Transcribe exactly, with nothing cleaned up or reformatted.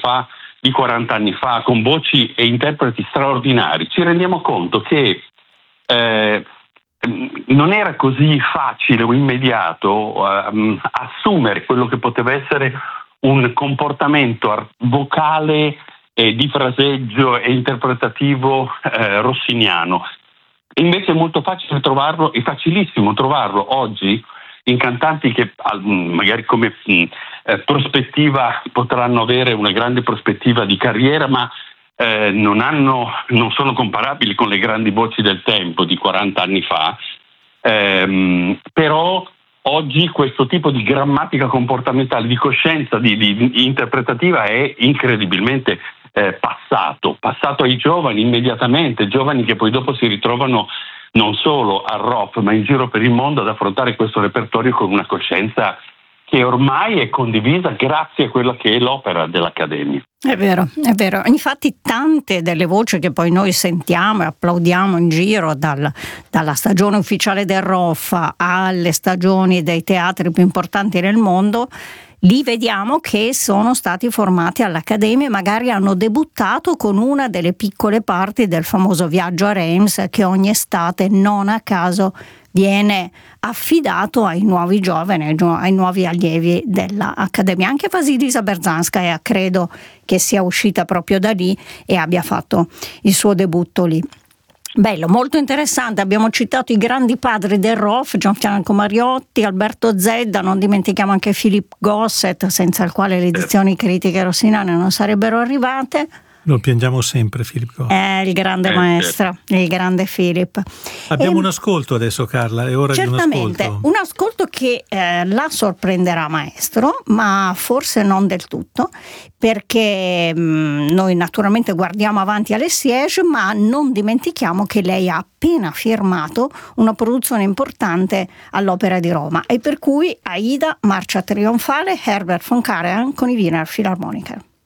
fa, di quaranta anni fa, con voci e interpreti straordinari, ci rendiamo conto che eh, non era così facile o immediato uh, assumere quello che poteva essere un comportamento vocale e di fraseggio e interpretativo eh, rossiniano. Invece è molto facile trovarlo, è facilissimo trovarlo oggi in cantanti che magari come eh, prospettiva potranno avere una grande prospettiva di carriera, ma eh, non hanno, non sono comparabili con le grandi voci del tempo di quaranta anni fa, ehm, però oggi questo tipo di grammatica comportamentale, di coscienza, di, di, di interpretativa è incredibilmente eh, passato, passato ai giovani immediatamente, giovani che poi dopo si ritrovano non solo al rock ma in giro per il mondo ad affrontare questo repertorio con una coscienza che ormai è condivisa grazie a quella che è l'opera dell'Accademia. È vero, è vero. Infatti tante delle voci che poi noi sentiamo e applaudiamo in giro, dal, dalla stagione ufficiale del R O F alle stagioni dei teatri più importanti nel mondo, li vediamo che sono stati formati all'Accademia e magari hanno debuttato con una delle piccole parti del famoso viaggio a Reims, che ogni estate non a caso viene affidato ai nuovi giovani, ai nuovi allievi dell'Accademia. Anche Vasilisa Berzhanskaya credo che sia uscita proprio da lì e abbia fatto il suo debutto lì. Bello, molto interessante. Abbiamo citato i grandi padri del R O F, Gianfranco Mariotti, Alberto Zedda, non dimentichiamo anche Philip Gossett, senza il quale le edizioni critiche rossiniane non sarebbero arrivate. Lo piangiamo sempre, Philip Gossett. È il grande maestro, il grande Philip. Abbiamo e, un ascolto adesso, Carla, è ora di un ascolto. Certamente, un ascolto che eh, la sorprenderà, maestro, ma forse non del tutto, perché mh, noi naturalmente guardiamo avanti alle Siege, ma non dimentichiamo che lei ha appena firmato una produzione importante all'Opera di Roma, e per cui Aida, marcia trionfale, Herbert von Karajan con i Wiener Philharmoniker.